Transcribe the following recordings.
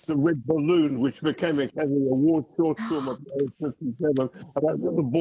The Red Balloon, which became a Academy Award short film of 1957 about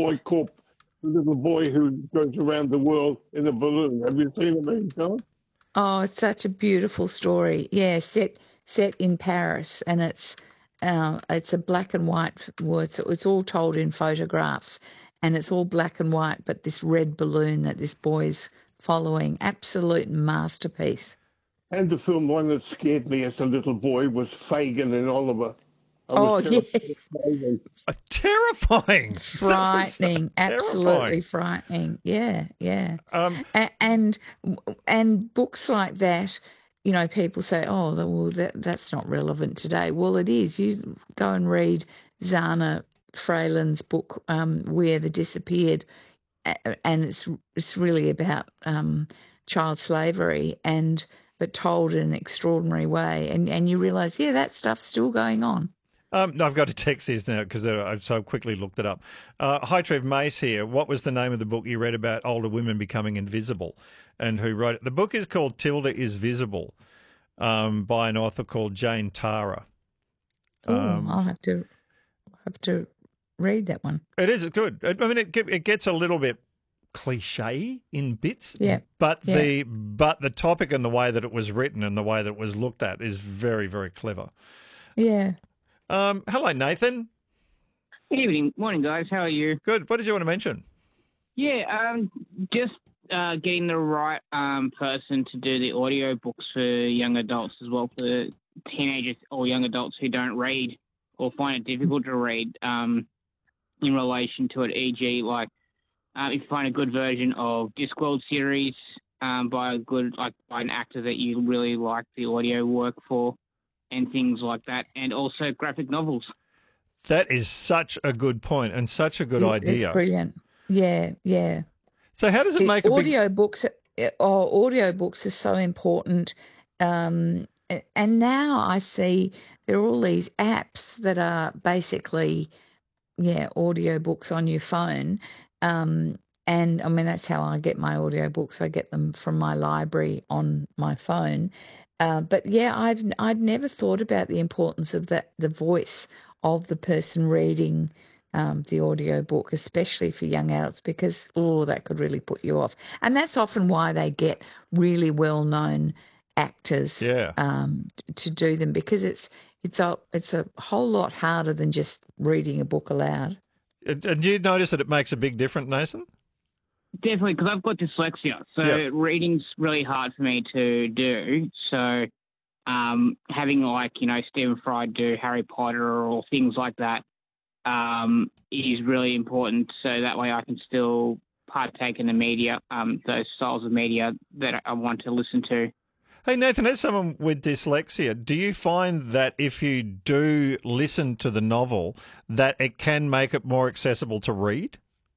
the little boy who goes around the world in a balloon. Have you seen it, Michelle? Oh, it's such a beautiful story. Yeah, set in Paris, and it's a black and white. Well, it's all told in photographs, and it's all black and white. But this red balloon that this boy's following, absolute masterpiece. And the film one that scared me as a little boy was Fagin and Oliver. I was Oh, terrified of yes. Fagin. Terrifying. That was so Frightening, absolutely terrifying. frightening. Yeah, yeah. Um, A- and and books like that, people say, "Oh, well, that's not relevant today." Well, it is. You go and read Zana Freyland's book, "Where the Disappeared," and it's really about child slavery, but told in an extraordinary way, and you realise, yeah, that stuff's still going on. no, I've got to text this now because I've so quickly looked it up. Hi, Trev Mace here. What was the name of the book you read about older women becoming invisible, and who wrote it? The book is called Tilda is Visible, by an author called Jane Tara. Oh, I'll have to read that one. It is good. I mean, it gets a little bit cliche in bits, Yeah, but yeah. the topic and the way that it was written and the way that it was looked at is very, very clever. Yeah. Hello, Nathan. Evening, morning, guys. How are you? Good. What did you want to mention? Yeah, just getting the right person to do the audio books for young adults as well, for teenagers or young adults who don't read or find it difficult to read in relation to it. E.g., like if you find a good version of Discworld series by an actor that you really like the audio work for, and things like that, and also graphic novels. That is such a good point and such a good Yeah, idea. that's brilliant. Yeah, yeah. So how does it make a big... Audio books are so important. And now I see there are all these apps that are basically, audio books on your phone. And I mean, that's how I get my audio books. I get them from my library on my phone. But yeah, I'd never thought about the importance of the voice of the person reading the audio book, especially for young adults, because that could really put you off. And that's often why they get really well-known actors to do them, because it's a whole lot harder than just reading a book aloud. And do you notice that it makes a big difference, Nathan? Definitely, because I've got dyslexia, so reading's really hard for me to do. So having Stephen Fry do Harry Potter or things like that is really important. So that way I can still partake in the media, those styles of media that I want to listen to. Hey, Nathan, as someone with dyslexia, do you find that if you do listen to the novel, that it can make it more accessible to read?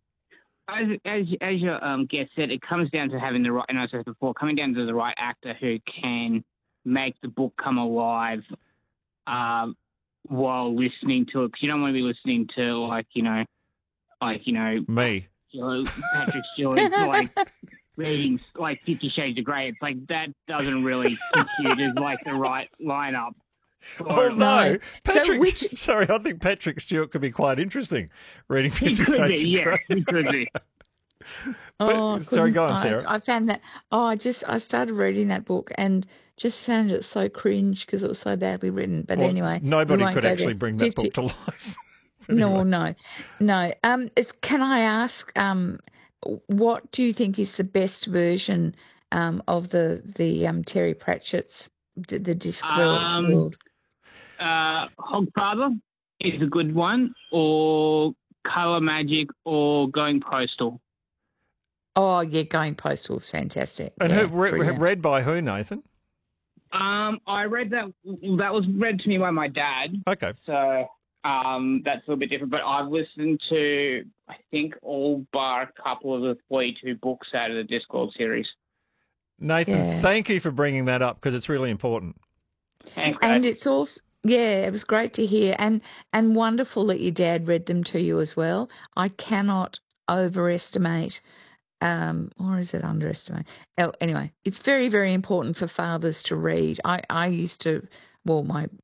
As your guest said, it comes down to having the right, and as I said before, coming down to the right actor who can make the book come alive while listening to it. Because you don't want to be listening to me, Patrick Stewart, reading 50 Shades of Grey. It's like that doesn't really compute as the right lineup. No, Patrick. Sorry, I think Patrick Stewart could be quite interesting. Reading 50 Shades of Grey. He could be. Sorry, go on, Sarah. I found that. I started reading that book and just found it so cringe because it was so badly written. But anyway, nobody could actually bring that book to life. Anyway. No. Can I ask? What do you think is the best version of the Terry Pratchett's the Discworld? Hogfather is a good one, or Colour Magic, or Going Postal. Oh yeah, Going Postal is fantastic. And read by who, Nathan? I read that was read to me by my dad. Okay. So that's a little bit different, but I've listened to, I think, all bar a couple of the 42 books out of the Discworld series. Nathan, thank you for bringing that up because it's really important. And it's also, it was great to hear and wonderful that your dad read them to you as well. I cannot overestimate, or is it underestimate? Oh, anyway, it's very, very important for fathers to read. I used to, my